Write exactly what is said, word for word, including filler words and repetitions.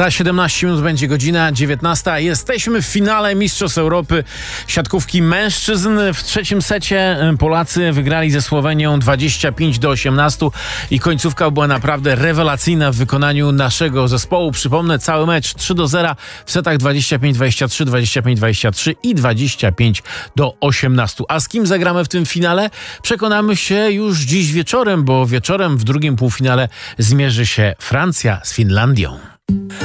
Za siedemnaście minut będzie godzina dziewiętnasta. Jesteśmy w finale Mistrzostw Europy siatkówki mężczyzn. W trzecim secie Polacy wygrali ze Słowenią dwadzieścia pięć do osiemnastu i końcówka była naprawdę rewelacyjna w wykonaniu naszego zespołu. Przypomnę, cały mecz trzy do zera w setach dwadzieścia pięć dwadzieścia trzy, dwadzieścia pięć dwadzieścia trzy i dwadzieścia pięć do osiemnastu. A z kim zagramy w tym finale? Przekonamy się już dziś wieczorem, bo wieczorem w drugim półfinale zmierzy się Francja z Finlandią.